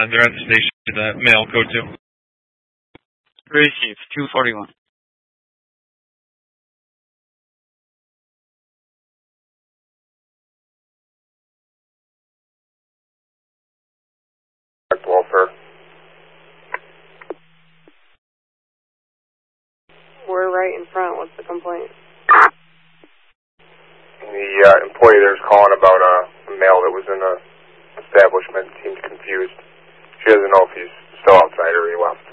they're at the station. The mail code to. Received 241. Welfare. We're right in front. What's the complaint? The employee there's calling about a male that was in the establishment. Seems confused. She doesn't know if he's still outside or he left.